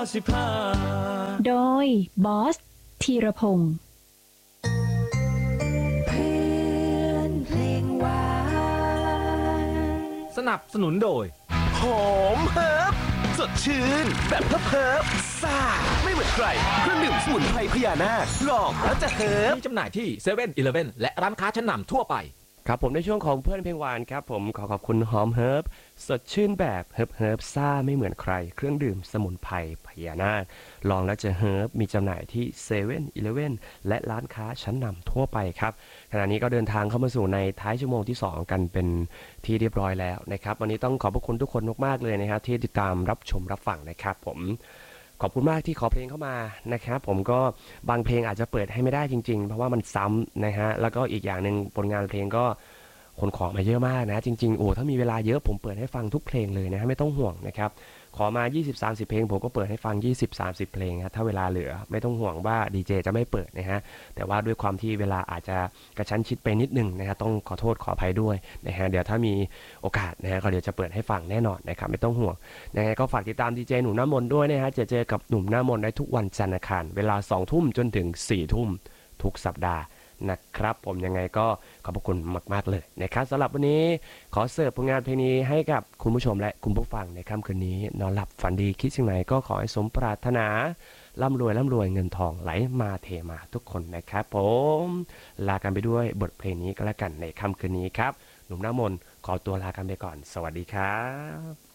โดยบอสธีรพงศ์เพื่อนเพลงหวานสนับสนุนโดยหอมเฮิร์บสดชื่นแบบเฮิร์บซ่าไม่เหมือนใครเครื่องดื่มสมุนไพรพญานาคลองแล้วจะเฮิร์บมีจำหน่ายที่7 e เ e ่ e อและร้านค้าชั้นนำทั่วไปครับผมในช่วงของเพื่อนเพลงหวานครับผมขอขอบคุณหอมเฮิร์บสดชื่นแบบเฮิร์บซ่าไม่เหมือนใครเครื่องดื่มสมุนไพรพญานาคลองแล้วจะเฮิร์บมีจำหน่ายที่7 e เ e ่ e และร้านค้าชั้นนำทั่วไปครับขณะนี้ก็เดินทางเข้ามาสู่ในท้ายชั่วโมงที่2กันเป็นที่เรียบร้อยแล้วนะครับวันนี้ต้องขอบพระคุณทุกคนมากๆเลยนะครับที่ติดตามรับชมรับฟังนะครับผมขอบคุณมากที่ขอเพลงเข้ามานะครับผมก็บางเพลงอาจจะเปิดให้ไม่ได้จริงๆเพราะว่ามันซ้ำนะฮะแล้วก็อีกอย่างหนึ่งผลงานเพลงก็ขนของมาเยอะมากนะจริงๆโอ้ถ้ามีเวลาเยอะผมเปิดให้ฟังทุกเพลงเลยนะฮะไม่ต้องห่วงนะครับขอมา20-30เพลงผมก็เปิดให้ฟัง20-30เพลงครับถ้าเวลาเหลือไม่ต้องห่วงว่าดีเจจะไม่เปิดนะฮะแต่ว่าด้วยความที่เวลาอาจจะกระชั้นชิดไปนิดนึงนะฮะต้องขอโทษขออภัยด้วยนะฮะเดี๋ยวถ้ามีโอกาสนะฮะก็เดี๋ยวจะเปิดให้ฟังแน่นอนนะครับไม่ต้องห่วงยังไงก็ฝากติดตามดีเจหนุ่มหน้ามนต์ด้วยนะฮะจะเจอกับหนุ่มหน้ามนต์ได้ทุกวันจันทร์อังคารเวลา20 ทุ่มจนถึง4 ทุ่มทุกสัปดาห์นะครับผมยังไงก็ขอบคุณมากๆเลยนะครับสำหรับวันนี้ขอเสิร์ฟผลงานเพลงนี้ให้กับคุณผู้ชมและคุณผู้ฟังในค่ำคืนนี้นอนหลับฝันดีคิดสิ่งไหนก็ขอให้สมปรารถนาร่ำรวยเงินทองไหลมาเทมาทุกคนนะครับผมลากันไปด้วยบทเพลงนี้ก็แล้วกันในค่ำคืนนี้ครับหนุ่มหน้ามนต์ขอตัวลากันไปก่อนสวัสดีครับ